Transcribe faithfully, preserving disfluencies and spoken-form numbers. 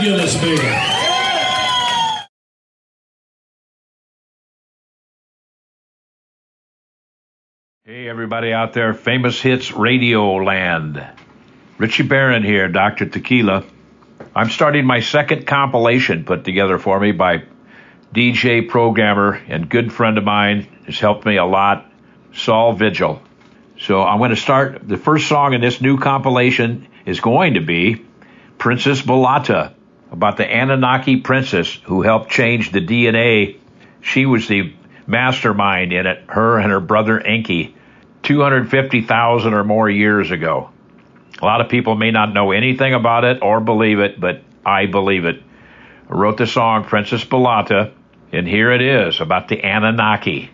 fabulous, baby. Hey, everybody out there, Famous Hits Radio Land. Richie Barron here, Doctor Tequila. I'm starting my second compilation put together for me by D J, programmer, and good friend of mine. Has helped me a lot, Saul Vigil. So I'm going to start, the first song in this new compilation is going to be Princess Balata, about the Anunnaki princess who helped change the D N A. She was the mastermind in it, her and her brother Enki, two hundred fifty thousand or more years ago. A lot of people may not know anything about it or believe it, but I believe it. I wrote the song Princess Balata, and here it is about the Anunnaki.